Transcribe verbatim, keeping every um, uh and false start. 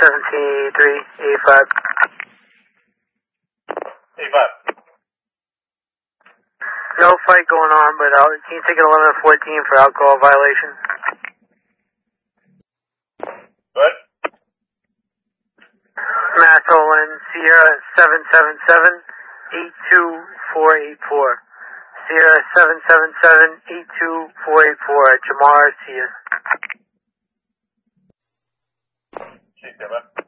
seventeen eighty-three, eighty-five. eighty-five. No fight going on, but uh, can you take an eleven fourteen for alcohol violation? What? Mass Olin, Sierra seven seven seven, eight two four eight four. Sierra seven seven seven, eight two four eight four, Jamar Sia. Chief,